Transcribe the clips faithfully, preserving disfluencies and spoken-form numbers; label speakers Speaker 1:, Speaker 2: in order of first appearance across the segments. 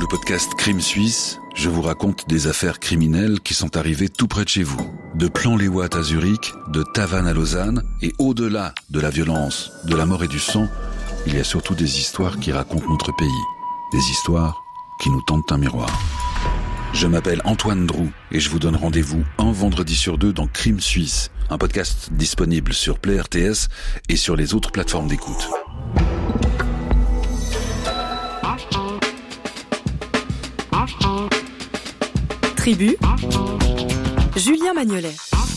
Speaker 1: podcast Crime Suisse, je vous raconte des affaires criminelles qui sont arrivées tout près de chez vous. De Plan-les-Ouates à Zurich, de Tavannes à Lausanne, et au-delà de la violence, de la mort et du sang, il y a surtout des histoires qui racontent notre pays. Des histoires qui nous tendent un miroir. Je m'appelle Antoine Drou et je vous donne rendez-vous un vendredi sur deux dans Crime Suisse, un podcast disponible sur Play R T S et sur les autres plateformes d'écoute.
Speaker 2: Tribu, Julien Magnolet.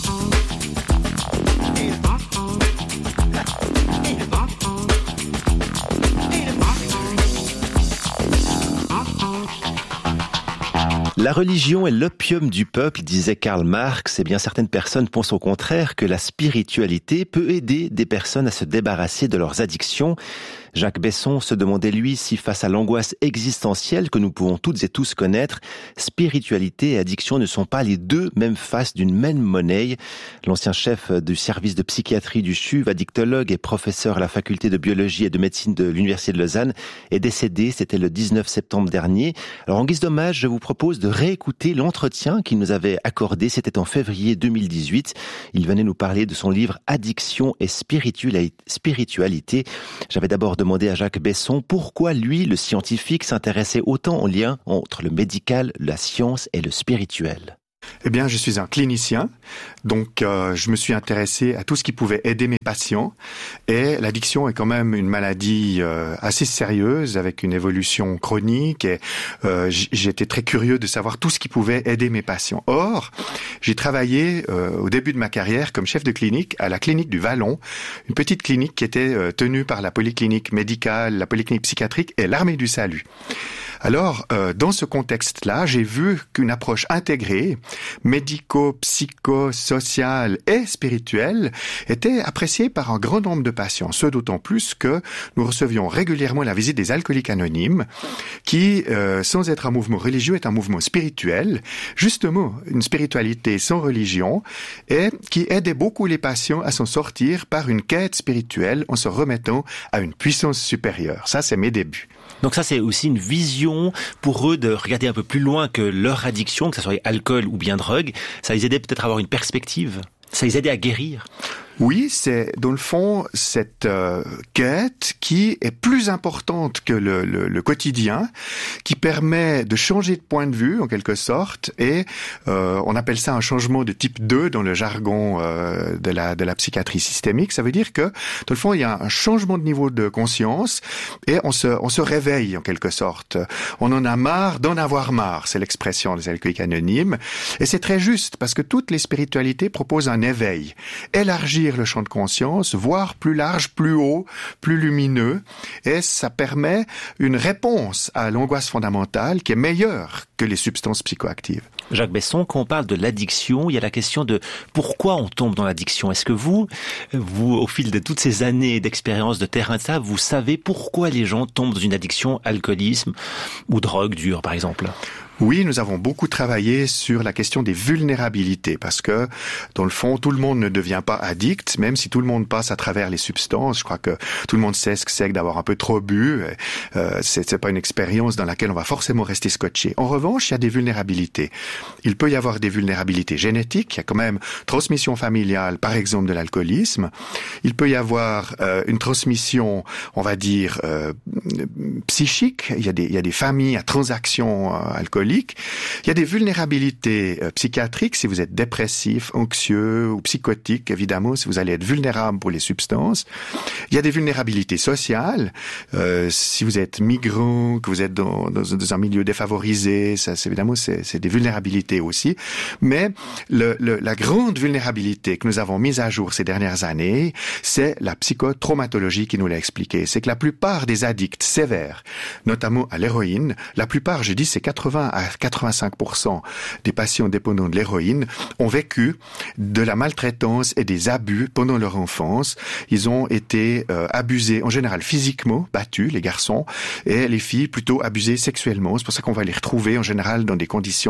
Speaker 3: La religion est l'opium du peuple, disait Karl Marx, et bien certaines personnes pensent au contraire que la spiritualité peut aider des personnes à se débarrasser de leurs addictions. Jacques Besson se demandait lui si face à l'angoisse existentielle que nous pouvons toutes et tous connaître, spiritualité et addiction ne sont pas les deux mêmes faces d'une même monnaie. L'ancien chef du service de psychiatrie du C H U V, addictologue et professeur à la faculté de biologie et de médecine de l'Université de Lausanne, est décédé, c'était le dix-neuf septembre dernier. Alors en guise d'hommage, je vous propose de réécouter l'entretien qu'il nous avait accordé, c'était en février deux mille dix-huit. Il venait nous parler de son livre Addiction et spiritualité. J'avais d'abord demandé à Jacques Besson pourquoi lui, le scientifique, s'intéressait autant au lien entre le médical, la science et le spirituel.
Speaker 4: Eh bien, je suis un clinicien, donc euh, je me suis intéressé à tout ce qui pouvait aider mes patients. Et l'addiction est quand même une maladie euh, assez sérieuse, avec une évolution chronique. Et euh, j'étais très curieux de savoir tout ce qui pouvait aider mes patients. Or, j'ai travaillé euh, au début de ma carrière comme chef de clinique à la clinique du Vallon, une petite clinique qui était euh, tenue par la polyclinique médicale, la polyclinique psychiatrique et l'Armée du Salut. Alors, euh, dans ce contexte-là, j'ai vu qu'une approche intégrée, médico-psycho-sociale et spirituelle, était appréciée par un grand nombre de patients. Ce d'autant plus que nous recevions régulièrement la visite des alcooliques anonymes, qui, euh, sans être un mouvement religieux, est un mouvement spirituel, justement une spiritualité sans religion, et qui aidait beaucoup les patients à s'en sortir par une quête spirituelle en se remettant à une puissance supérieure. Ça, c'est mes débuts.
Speaker 3: Donc ça, c'est aussi une vision pour eux de regarder un peu plus loin que leur addiction, que ce soit alcool ou bien drogue. Ça les aidait peut-être à avoir une perspective. Ça les aidait à guérir.
Speaker 4: Oui, c'est dans le fond cette euh, quête qui est plus importante que le, le, le quotidien, qui permet de changer de point de vue en quelque sorte, et euh, on appelle ça un changement de type deux dans le jargon euh, de la de la psychiatrie systémique. Ça veut dire que dans le fond il y a un changement de niveau de conscience et on se on se réveille en quelque sorte. On en a marre d'en avoir marre, c'est l'expression des alcooliques anonymes, et c'est très juste parce que toutes les spiritualités proposent un éveil, élargir le champ de conscience, voire plus large, plus haut, plus lumineux, et ça permet une réponse à l'angoisse fondamentale qui est meilleure que les substances psychoactives.
Speaker 3: Jacques Besson, quand on parle de l'addiction, il y a la question de pourquoi on tombe dans l'addiction. Est-ce que vous, vous, au fil de toutes ces années d'expérience de terrain de ça, vous savez pourquoi les gens tombent dans une addiction, alcoolisme ou drogue dure, par exemple ?
Speaker 4: Oui, nous avons beaucoup travaillé sur la question des vulnérabilités parce que, dans le fond, tout le monde ne devient pas addict, même si tout le monde passe à travers les substances. Je crois que tout le monde sait ce que c'est que d'avoir un peu trop bu. Euh, c'est, c'est pas une expérience dans laquelle on va forcément rester scotché. En revanche, il y a des vulnérabilités. Il peut y avoir des vulnérabilités génétiques. Il y a quand même transmission familiale, par exemple, de l'alcoolisme. Il peut y avoir euh, une transmission, on va dire, euh, psychique. Il y a des, il y a des familles à transaction euh, alcoolique. Il y a des vulnérabilités euh, psychiatriques, si vous êtes dépressif, anxieux ou psychotique, évidemment, si vous allez être vulnérable pour les substances. Il y a des vulnérabilités sociales, euh, si vous êtes migrant, que vous êtes dans, dans, dans un milieu défavorisé, ça, c'est, évidemment, c'est, c'est des vulnérabilités aussi. Mais le, le, la grande vulnérabilité que nous avons mise à jour ces dernières années, c'est la psychotraumatologie qui nous l'a expliqué. C'est que la plupart des addicts sévères, notamment à l'héroïne, la plupart, je dis, c'est quatre-vingts à quatre-vingt-cinq pour cent des patients dépendants de l'héroïne ont vécu de la maltraitance et des abus pendant leur enfance. Ils ont été euh, abusés, en général physiquement, battus, les garçons, et les filles plutôt abusées sexuellement. C'est pour ça qu'on va les retrouver en général dans des conditions euh,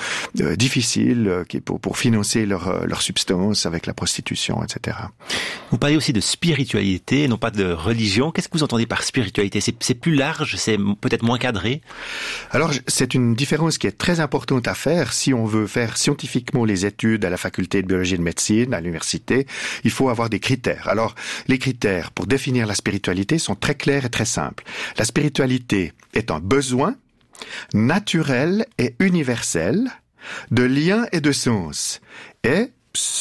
Speaker 4: euh, difficiles euh, qui pour, pour financer leur, euh, leur substance avec la prostitution, et cetera.
Speaker 3: Vous parlez aussi de spiritualité, non pas de religion. Qu'est-ce que vous entendez par spiritualité ? C'est, c'est plus large, c'est peut-être moins cadré ?
Speaker 4: Alors, c'est une différence qui est très importante à faire. Si on veut faire scientifiquement les études à la faculté de biologie et de médecine, à l'université, il faut avoir des critères. Alors, les critères pour définir la spiritualité sont très clairs et très simples. La spiritualité est un besoin naturel et universel de lien et de sens. Et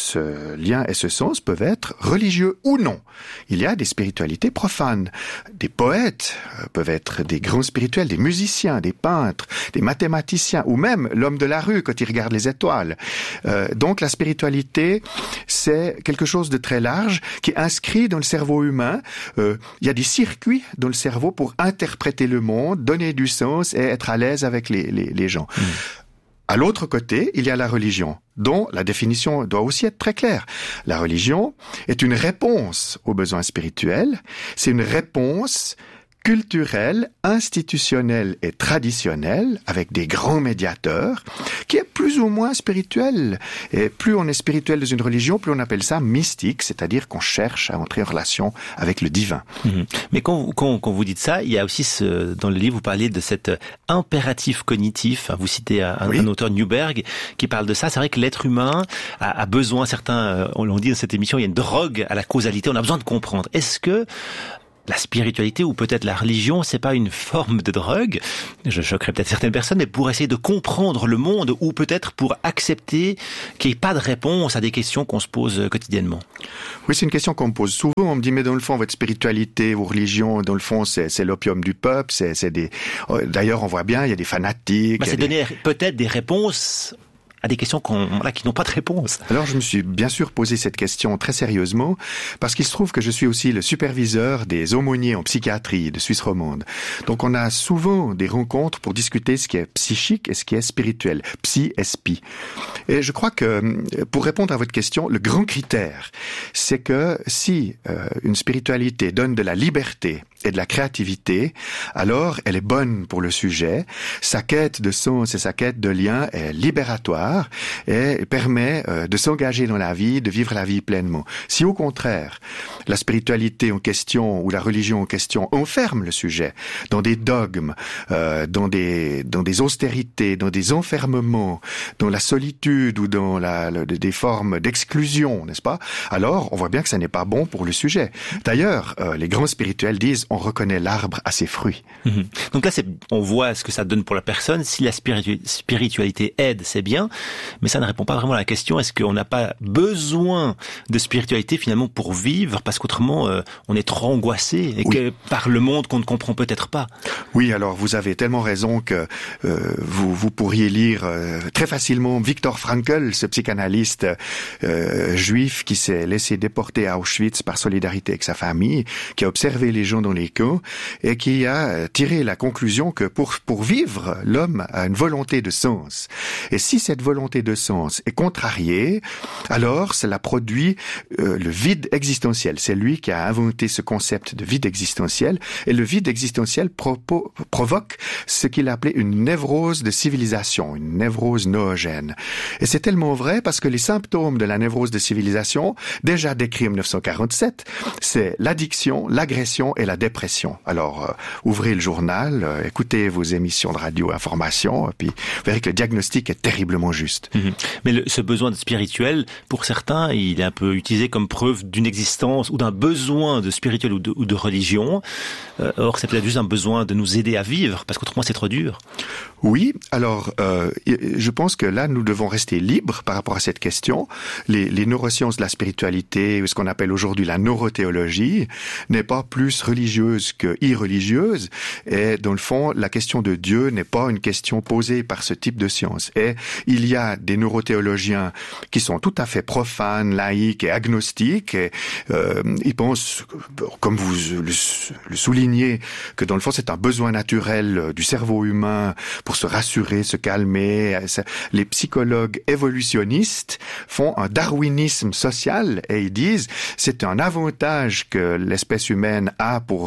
Speaker 4: ce lien et ce sens peuvent être religieux ou non. Il y a des spiritualités profanes. Des poètes peuvent être des grands spirituels, des musiciens, des peintres, des mathématiciens, ou même l'homme de la rue quand il regarde les étoiles. Euh, donc la spiritualité, c'est quelque chose de très large qui est inscrit dans le cerveau humain. Euh, il y a des circuits dans le cerveau pour interpréter le monde, donner du sens et être à l'aise avec les, les, les gens. Mmh. À l'autre côté, il y a la religion, dont la définition doit aussi être très claire. La religion est une réponse aux besoins spirituels, c'est une réponse culturelle, institutionnelle et traditionnelle, avec des grands médiateurs, qui est plus ou moins spirituelle. Et plus on est spirituel dans une religion, plus on appelle ça mystique, c'est-à-dire qu'on cherche à entrer en relation avec le divin.
Speaker 3: Mmh. Mais quand, quand, quand vous dites ça, il y a aussi, ce, dans le livre, vous parlez de cet impératif cognitif. Vous citez un, oui. un auteur, Newberg, qui parle de ça. C'est vrai que l'être humain a, a besoin, certains, on l'a dit dans cette émission, il y a une drogue à la causalité. On a besoin de comprendre. Est-ce que la spiritualité ou peut-être la religion, c'est pas une forme de drogue, je choquerai peut-être certaines personnes, mais pour essayer de comprendre le monde ou peut-être pour accepter qu'il n'y ait pas de réponse à des questions qu'on se pose quotidiennement?
Speaker 4: Oui, c'est une question qu'on me pose souvent. On me dit, mais dans le fond, votre spiritualité, vos religions, dans le fond, c'est, c'est l'opium du peuple. C'est, c'est des... D'ailleurs, on voit bien, il y a des fanatiques.
Speaker 3: Bah, c'est
Speaker 4: des...
Speaker 3: donner peut-être des réponses à des questions qu'on, là, qui n'ont pas de réponse.
Speaker 4: Alors, je me suis bien sûr posé cette question très sérieusement, parce qu'il se trouve que je suis aussi le superviseur des aumôniers en psychiatrie de Suisse romande. Donc, on a souvent des rencontres pour discuter ce qui est psychique et ce qui est spirituel. Psy, S P. Et je crois que, pour répondre à votre question, le grand critère, c'est que si euh, une spiritualité donne de la liberté et de la créativité, alors elle est bonne pour le sujet. Sa quête de sens et sa quête de lien est libératoire et permet euh, de s'engager dans la vie, de vivre la vie pleinement. Si au contraire, la spiritualité en question ou la religion en question enferme le sujet dans des dogmes, euh, dans des dans des austérités, dans des enfermements, dans la solitude ou dans la, le, des formes d'exclusion, n'est-ce pas? Alors, on voit bien que ça n'est pas bon pour le sujet. D'ailleurs, euh, les grands spirituels disent on reconnaît l'arbre à ses fruits.
Speaker 3: Mmh. Donc là, c'est, on voit ce que ça donne pour la personne. Si la spiritu- spiritualité aide, c'est bien, mais ça ne répond pas vraiment à la question. Est-ce qu'on n'a pas besoin de spiritualité finalement pour vivre, parce qu'autrement, euh, on est trop angoissé et oui. que par le monde qu'on ne comprend peut-être pas.
Speaker 4: Oui, alors vous avez tellement raison que euh, vous, vous pourriez lire euh, très facilement Viktor Frankl, ce psychanalyste euh, juif qui s'est laissé déporter à Auschwitz par solidarité avec sa famille, qui a observé les gens dans les camps et qui a tiré la conclusion que pour, pour vivre, l'homme a une volonté de sens. Et si cette volonté de sens est contrariée, alors cela produit euh, le vide existentiel. C'est lui qui a inventé ce concept de vide existentiel, et le vide existentiel propo, provoque ce qu'il appelait une névrose de civilisation, une névrose noogène. Et c'est tellement vrai parce que les symptômes de la névrose de civilisation, déjà décrits en dix-neuf cent quarante-sept, c'est l'addiction, l'agression et la dépression. Alors, euh, ouvrez le journal, euh, écoutez vos émissions de radio information, puis vous verrez que le diagnostic est terriblement juste.
Speaker 3: Mmh. Mais le, ce besoin de spirituel, pour certains, il est un peu utilisé comme preuve d'une existence ou d'un besoin de spirituel ou de, ou de religion. Euh, or, c'est peut-être juste un besoin de nous aider à vivre, parce qu'autrement, c'est trop dur.
Speaker 4: Oui, alors, euh, je pense que là, nous devons rester libres par rapport à cette question. Les, les neurosciences de la spiritualité, ou ce qu'on appelle aujourd'hui la neurothéologie, n'est pas plus religieuse que irreligieuse. Et dans le fond, la question de Dieu n'est pas une question posée par ce type de science. Et il y a des neurothéologiens qui sont tout à fait profanes, laïcs et agnostiques. Et, euh, ils pensent, comme vous le, le soulignez, que dans le fond, c'est un besoin naturel du cerveau humain pour se rassurer, se calmer. Les psychologues évolutionnistes font un darwinisme social et ils disent c'est un avantage que l'espèce humaine a pour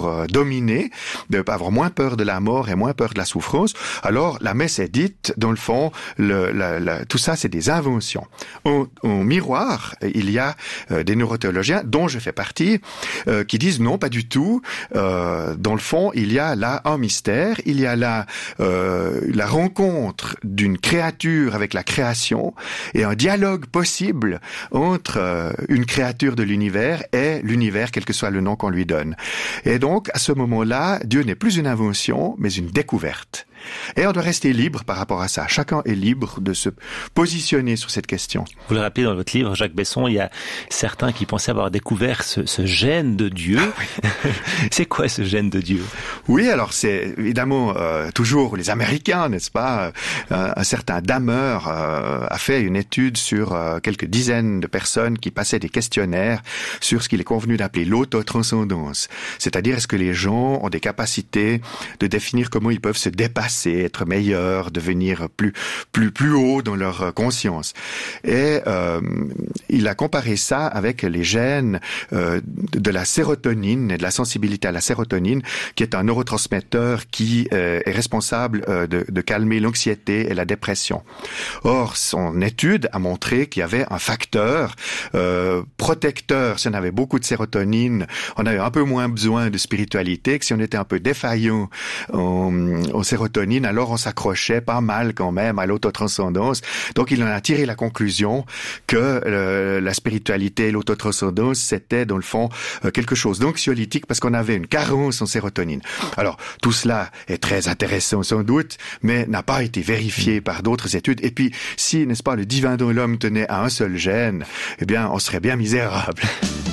Speaker 4: pour euh, dominer, de avoir moins peur de la mort et moins peur de la souffrance, alors la messe est dite, dans le fond, le, la, la, tout ça c'est des inventions. Au, au miroir, il y a euh, des neurothéologiens, dont je fais partie, euh, qui disent non, pas du tout. Euh, dans le fond, il y a là un mystère, il y a là euh, la rencontre d'une créature avec la création et un dialogue possible entre euh, une créature de l'univers et l'univers, quel que soit le nom qu'on lui donne. Et donc, à ce moment-là, Dieu n'est plus une invention, mais une découverte. Et on doit rester libre par rapport à ça. Chacun est libre de se positionner sur cette question.
Speaker 3: Vous le rappelez dans votre livre, Jacques Besson, il y a certains qui pensaient avoir découvert ce, ce gène de Dieu. Ah, oui. C'est quoi ce gène de Dieu?
Speaker 4: Oui, alors c'est évidemment euh, toujours les Américains, n'est-ce pas? euh, Un certain Dahmer euh, a fait une étude sur euh, quelques dizaines de personnes qui passaient des questionnaires sur ce qu'il est convenu d'appeler l'autotranscendance. C'est-à-dire, est-ce que les gens ont des capacités de définir comment ils peuvent se dépasser, être meilleurs, devenir plus plus plus haut dans leur conscience. Et euh, il a comparé ça avec les gènes euh, de la sérotonine et de la sensibilité à la sérotonine, qui est un neurotransmetteur qui euh, est responsable euh, de, de calmer l'anxiété et la dépression. Or, son étude a montré qu'il y avait un facteur euh, protecteur. Si on avait beaucoup de sérotonine, on avait un peu moins besoin de spiritualité, que si on était un peu défaillant en, en sérotonine, alors on s'accrochait pas mal quand même à l'autotranscendance. Donc il en a tiré la conclusion que euh, la spiritualité et l'autotranscendance, c'était dans le fond euh, quelque chose d'anxiolytique parce qu'on avait une carence en sérotonine. Alors tout cela est très intéressant sans doute, mais n'a pas été vérifié par d'autres études. Et puis si, n'est-ce pas, le divin dans l'homme tenait à un seul gène, eh bien on serait bien misérable.